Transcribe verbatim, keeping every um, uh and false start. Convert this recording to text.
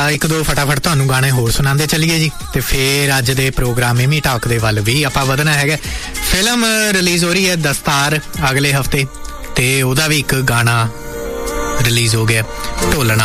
ਇੱਕ ਦੋ ਫਟਾਫਟ ਤੁਹਾਨੂੰ ਗਾਣੇ ਹੋਰ ਸੁਣਾਉਂਦੇ ਚੱਲੀਏ ਜੀ, ਤੇ ਫਿਰ ਅੱਜ ਦੇ ਪ੍ਰੋਗਰਾਮ ਇਮੀ ਟਾਕ ਦੇ ਵੱਲ ਵੀ ਆਪਾਂ ਵਧਣਾ ਹੈਗਾ। ਫਿਲਮ ਰਿਲੀਜ਼ ਹੋ ਰਹੀ ਹੈ ਦਸਤਾਰ ਅਗਲੇ ਹਫਤੇ, ਤੇ ਉਹਦਾ ਵੀ ਇੱਕ ਗਾਣਾ ਰਿਲੀਜ਼ ਹੋ ਗਿਆ ਢੋਲਣਾ।